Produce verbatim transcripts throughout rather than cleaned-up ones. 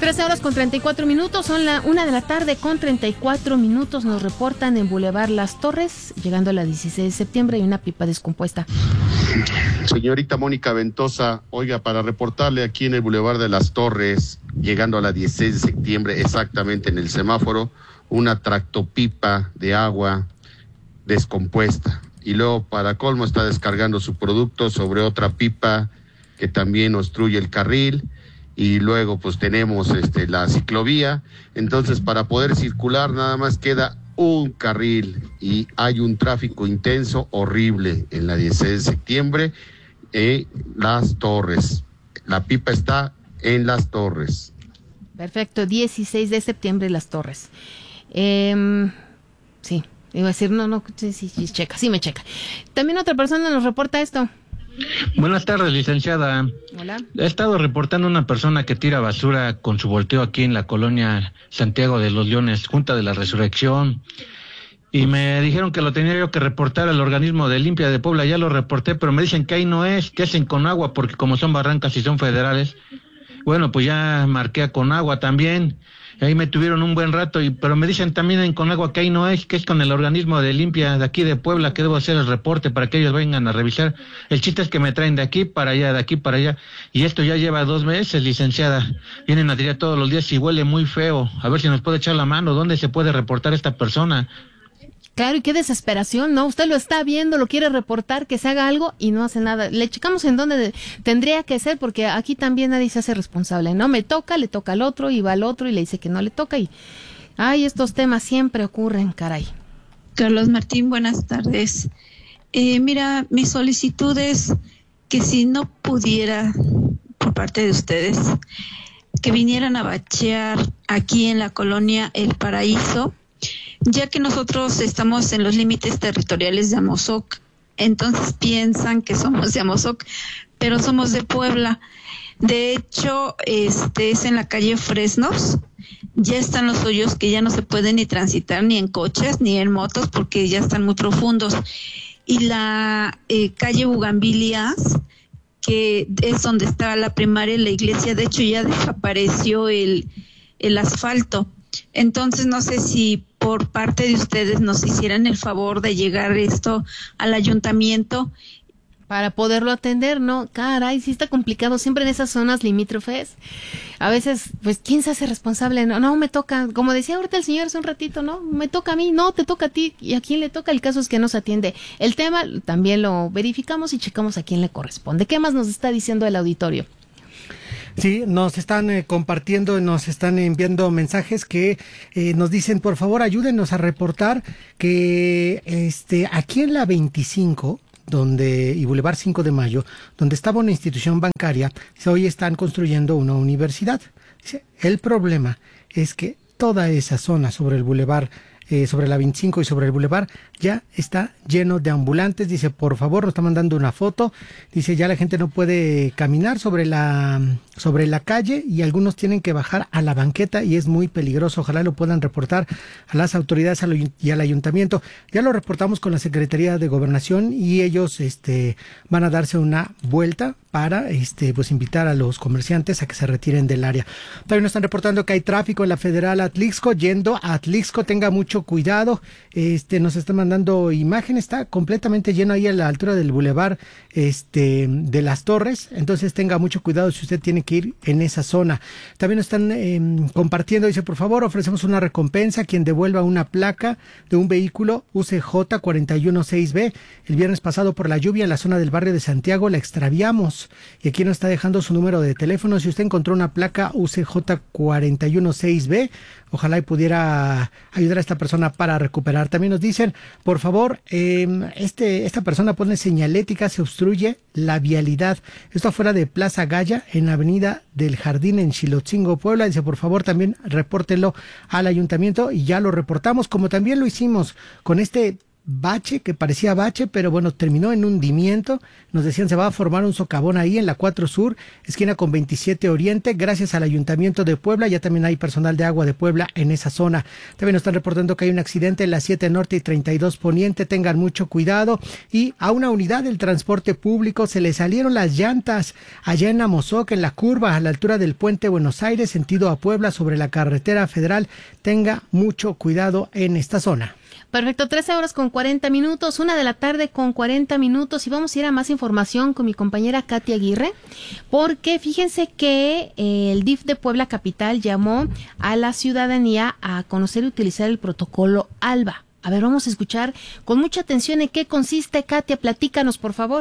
trece horas con treinta y cuatro minutos, son la una de la tarde con treinta y cuatro minutos. Nos reportan en Boulevard Las Torres, llegando a la dieciséis de septiembre, hay una pipa descompuesta. Señorita Mónica Ventosa, oiga, para reportarle aquí en el Boulevard de Las Torres, llegando a la dieciséis de septiembre, exactamente en el semáforo, una tractopipa de agua descompuesta. Y luego, para colmo, está descargando su producto sobre otra pipa que también obstruye el carril. Y luego pues tenemos este la ciclovía, entonces para poder circular nada más queda un carril y hay un tráfico intenso horrible en la dieciséis de septiembre en Las Torres. La pipa está en Las Torres. Perfecto, dieciséis de septiembre Las Torres. Eh, sí, iba a decir, no, no, sí, sí, sí, checa, sí me checa. También otra persona nos reporta esto. Buenas tardes, licenciada. Hola. He estado reportando una persona que tira basura con su volteo aquí en la colonia Santiago de los Leones, Junta de la Resurrección. Y me dijeron que lo tenía yo que reportar al organismo de limpia de Puebla. Ya lo reporté, pero me dicen que ahí no es, que hacen con agua, porque como son barrancas y son federales. Bueno, pues ya marqué a Conagua también. Ahí me tuvieron un buen rato, y pero me dicen también en Conagua que ahí no es, que es con el organismo de limpia de aquí de Puebla, que debo hacer el reporte para que ellos vengan a revisar. El chiste es que me traen de aquí para allá, de aquí para allá, y esto ya lleva dos meses, licenciada. Vienen a tirar todos los días y huele muy feo. A ver si nos puede echar la mano, ¿dónde se puede reportar esta persona? Claro, y qué desesperación, ¿no? Usted lo está viendo, lo quiere reportar, que se haga algo y no hace nada. Le checamos en dónde tendría que ser, porque aquí también nadie se hace responsable, ¿no? Me toca, le toca al otro, y va al otro y le dice que no le toca y... Ay, estos temas siempre ocurren, caray. Carlos Martín, buenas tardes. Eh, mira, mi solicitud es que si no pudiera, por parte de ustedes, que vinieran a bachear aquí en la colonia El Paraíso, ya que nosotros estamos en los límites territoriales de Amozoc, entonces piensan que somos de Amozoc, pero somos de Puebla. De hecho, este es en la calle Fresnos, ya están los hoyos que ya no se pueden ni transitar ni en coches ni en motos porque ya están muy profundos. Y la eh, calle Bugambilias, que es donde está la primaria y la iglesia, de hecho ya desapareció el, el asfalto. Entonces no sé si por parte de ustedes nos hicieran el favor de llegar esto al ayuntamiento. Para poderlo atender, ¿no? Caray, sí está complicado siempre en esas zonas limítrofes. A veces, pues, ¿quién se hace responsable? No, no, me toca, como decía ahorita el señor hace un ratito, ¿no? Me toca a mí, no, te toca a ti. ¿Y a quién le toca? El caso es que no se atiende. El tema también lo verificamos y checamos a quién le corresponde. ¿Qué más nos está diciendo el auditorio? Sí, nos están eh, compartiendo, nos están enviando mensajes que eh, nos dicen, por favor, ayúdenos a reportar que este aquí en la veinticinco, donde y Boulevard cinco de Mayo, donde estaba una institución bancaria, hoy están construyendo una universidad. Dice, el problema es que toda esa zona sobre el Boulevard Eh, sobre la veinticinco y sobre el Boulevard, ya está lleno de ambulantes. Dice, por favor, nos está mandando una foto. Dice, ya la gente no puede caminar sobre la sobre la calle y algunos tienen que bajar a la banqueta y es muy peligroso. Ojalá lo puedan reportar a las autoridades y al ayuntamiento. Ya lo reportamos con la Secretaría de Gobernación y ellos este van a darse una vuelta para este pues invitar a los comerciantes a que se retiren del área. También nos están reportando que hay tráfico en la Federal Atlixco, yendo a Atlixco, tenga mucho cuidado. Este nos está mandando imagen, está completamente lleno ahí a la altura del Boulevard este de Las Torres, entonces tenga mucho cuidado si usted tiene que ir en esa zona. También nos están eh, compartiendo, dice, por favor, ofrecemos una recompensa a quien devuelva una placa de un vehículo U C J cuatro uno seis B. El viernes pasado por la lluvia en la zona del barrio de Santiago la extraviamos. Y aquí nos está dejando su número de teléfono. Si usted encontró una placa U C J cuatro uno seis B, ojalá y pudiera ayudar a esta persona para recuperar. También nos dicen, por favor, eh, este esta persona pone señalética, se obstruye la vialidad. Esto afuera de Plaza Gaya, en Avenida del Jardín, en Xilotzingo, Puebla. Dice, por favor, también repórtenlo al ayuntamiento y ya lo reportamos, como también lo hicimos con este bache, que parecía bache, pero bueno, terminó en hundimiento. Nos decían se va a formar un socavón ahí en la cuatro Sur, esquina con veintisiete Oriente, gracias al Ayuntamiento de Puebla. Ya también hay personal de Agua de Puebla en esa zona. También nos están reportando que hay un accidente en la siete Norte y treinta y dos Poniente. Tengan mucho cuidado. Y a una unidad del transporte público se le salieron las llantas allá en Amozoc, en la curva a la altura del puente Buenos Aires, sentido a Puebla, sobre la carretera federal. Tenga mucho cuidado en esta zona. Perfecto, trece horas con cuarenta minutos, una de la tarde con cuarenta minutos, y vamos a ir a más información con mi compañera Katia Aguirre, porque fíjense que eh, el D I F de Puebla Capital llamó a la ciudadanía a conocer y utilizar el protocolo ALBA. A ver, vamos a escuchar con mucha atención en qué consiste. Katia, platícanos, por favor.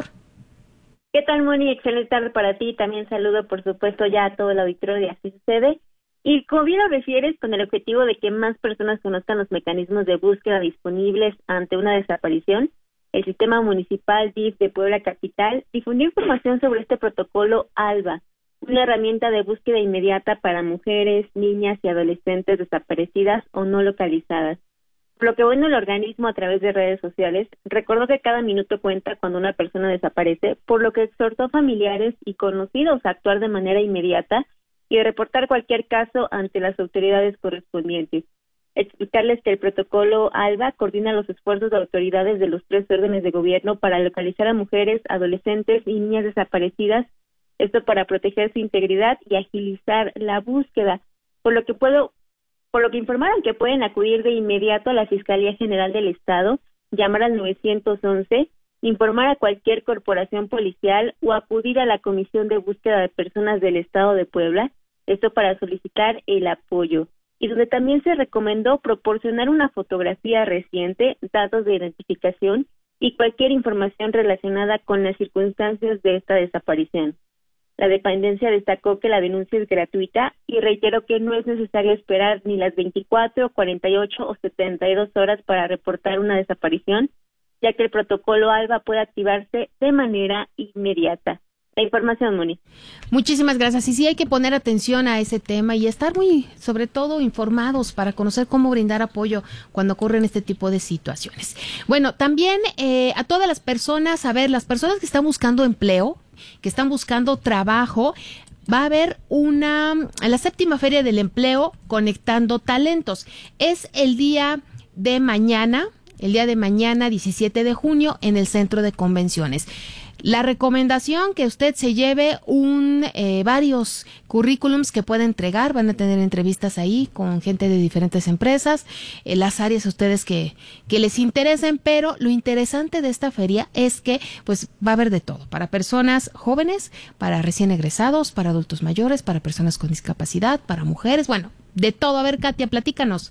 ¿Qué tal, Moni? Excelente tarde para ti. También saludo, por supuesto, ya a todo el auditorio de Así Sucede. Y como bien lo refieres, con el objetivo de que más personas conozcan los mecanismos de búsqueda disponibles ante una desaparición, el Sistema Municipal D I F de Puebla Capital difundió información sobre este protocolo ALBA, una herramienta de búsqueda inmediata para mujeres, niñas y adolescentes desaparecidas o no localizadas. Por lo que, bueno, el organismo, a través de redes sociales, recordó que cada minuto cuenta cuando una persona desaparece, por lo que exhortó a familiares y conocidos a actuar de manera inmediata y reportar cualquier caso ante las autoridades correspondientes. Explicarles que el protocolo ALBA coordina los esfuerzos de autoridades de los tres órdenes de gobierno para localizar a mujeres, adolescentes y niñas desaparecidas, esto para proteger su integridad y agilizar la búsqueda, por lo que puedo, por lo que informaron que pueden acudir de inmediato a la Fiscalía General del Estado, llamar al nueve once, informar a cualquier corporación policial o acudir a la Comisión de Búsqueda de Personas del Estado de Puebla, esto para solicitar el apoyo, y donde también se recomendó proporcionar una fotografía reciente, datos de identificación y cualquier información relacionada con las circunstancias de esta desaparición. La dependencia destacó que la denuncia es gratuita y reiteró que no es necesario esperar ni las veinticuatro, cuarenta y ocho o setenta y dos horas para reportar una desaparición, ya que el protocolo ALBA puede activarse de manera inmediata. La información, Moni. Muchísimas gracias. Y sí hay que poner atención a ese tema y estar muy, sobre todo, informados para conocer cómo brindar apoyo cuando ocurren este tipo de situaciones. Bueno, también eh, a todas las personas, a ver, las personas que están buscando empleo, que están buscando trabajo, va a haber una, la séptima Feria del Empleo Conectando Talentos. Es el día de mañana, el día de mañana, diecisiete de junio, en el Centro de Convenciones. La recomendación que usted se lleve un eh, varios currículums que pueda entregar, van a tener entrevistas ahí con gente de diferentes empresas, eh, las áreas a ustedes que, que les interesen, pero lo interesante de esta feria es que pues va a haber de todo, para personas jóvenes, para recién egresados, para adultos mayores, para personas con discapacidad, para mujeres, bueno, de todo. A ver, Katia, platícanos.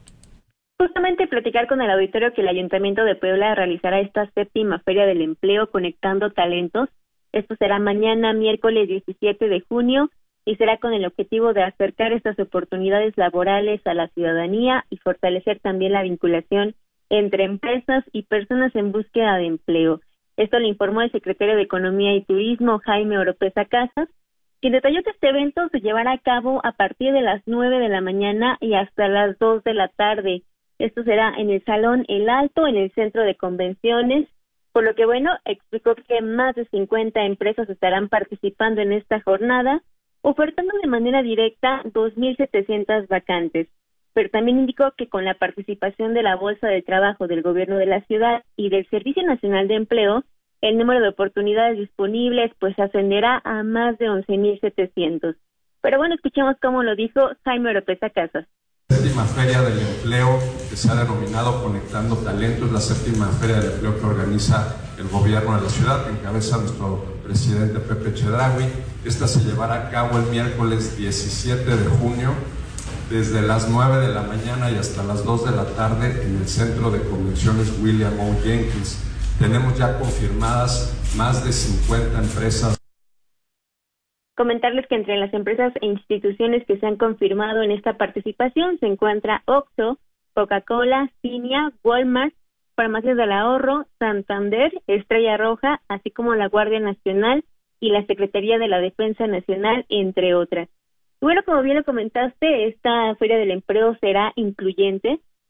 Justamente platicar con el auditorio que el Ayuntamiento de Puebla realizará esta séptima Feria del Empleo Conectando Talentos. Esto será mañana, miércoles diecisiete de junio, y será con el objetivo de acercar estas oportunidades laborales a la ciudadanía y fortalecer también la vinculación entre empresas y personas en búsqueda de empleo. Esto lo informó el secretario de Economía y Turismo, Jaime Oropesa Casas, quien detalló que este evento se llevará a cabo a partir de las nueve de la mañana y hasta las dos de la tarde. Esto será en el Salón El Alto, en el Centro de Convenciones, por lo que, bueno, explicó que más de cincuenta empresas estarán participando en esta jornada, ofertando de manera directa dos mil setecientas vacantes. Pero también indicó que con la participación de la Bolsa de Trabajo del Gobierno de la Ciudad y del Servicio Nacional de Empleo, el número de oportunidades disponibles pues ascenderá a más de once mil setecientos. Pero bueno, escuchemos cómo lo dijo Jaime Oropesa Casas. La séptima Feria del Empleo, que se ha denominado Conectando Talentos, la séptima Feria del Empleo que organiza el gobierno de la ciudad, que encabeza nuestro presidente Pepe Chedraui. Esta se llevará a cabo el miércoles diecisiete de junio, desde las nueve de la mañana y hasta las dos de la tarde en el Centro de Convenciones William O. Jenkins. Tenemos ya confirmadas más de cincuenta empresas. Comentarles que entre las empresas e instituciones que se han confirmado en esta participación se encuentra Oxxo, Coca-Cola, Cinia, Walmart, Farmacias del Ahorro, Santander, Estrella Roja, así como la Guardia Nacional y la Secretaría de la Defensa Nacional, entre otras. Bueno, como bien lo comentaste, esta Feria del Empleo será incluyente,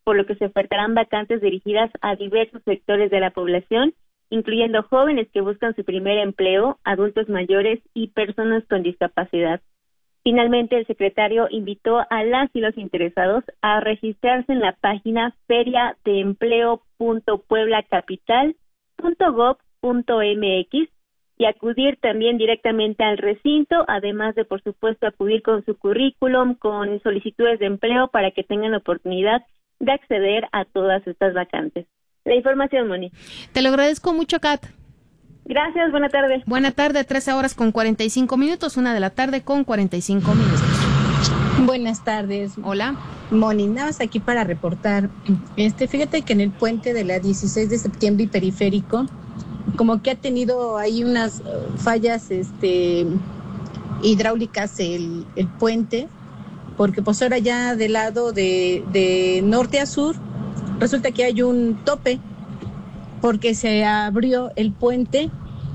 por lo que se ofertarán vacantes dirigidas a diversos sectores de la población, incluyendo jóvenes que buscan su primer empleo, adultos mayores y personas con discapacidad. Finalmente, el secretario invitó a las y los interesados a registrarse en la página feria de empleo punto puebla capital punto gob punto mx y acudir también directamente al recinto, además de, por supuesto, acudir con su currículum, con solicitudes de empleo para que tengan la oportunidad de acceder a todas estas vacantes. La información, Moni. Te lo agradezco mucho, Kat. Gracias, buena tarde. Buena tarde, trece horas con cuarenta y cinco minutos, una de la tarde con cuarenta y cinco minutos. Buenas tardes. Hola. Moni, nada más aquí para reportar. Este, fíjate que en el puente de la dieciséis de septiembre y periférico, como que ha tenido ahí unas fallas este, hidráulicas el, el puente, porque pues ahora ya del lado de, de norte a sur, resulta que hay un tope, porque se abrió el puente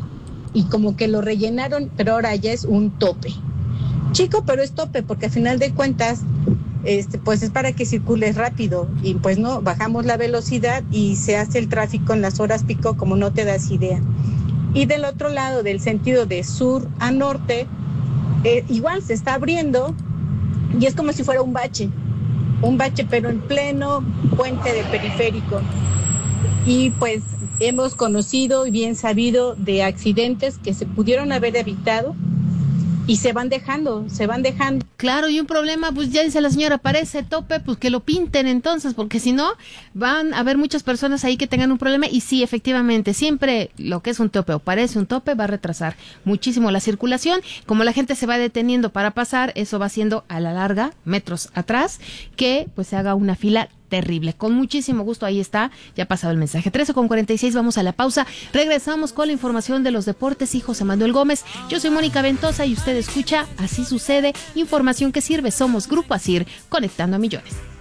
y como que lo rellenaron, pero ahora ya es un tope. Chico, pero es tope, porque al final de cuentas, este, pues es para que circules rápido, y pues no, bajamos la velocidad y se hace el tráfico en las horas pico como no te das idea. Y del otro lado, del sentido de sur a norte, eh, igual se está abriendo y es como si fuera un bache, un bache pero en pleno puente de periférico. Y pues hemos conocido y bien sabido de accidentes que se pudieron haber evitado y se van dejando, se van dejando. Claro, y un problema, pues ya dice la señora, parece tope, pues que lo pinten entonces, porque si no, van a haber muchas personas ahí que tengan un problema, y sí, efectivamente, siempre lo que es un tope o parece un tope va a retrasar muchísimo la circulación. Como la gente se va deteniendo para pasar, eso va haciendo a la larga, metros atrás, que pues se haga una fila terrible. Con muchísimo gusto, ahí está, ya ha pasado el mensaje. trece con cuarenta y seis, vamos a la pausa. Regresamos con la información de los deportes y José Manuel Gómez. Yo soy Mónica Ventosa y usted escucha Así Sucede, información que sirve. Somos Grupo Asir, conectando a millones.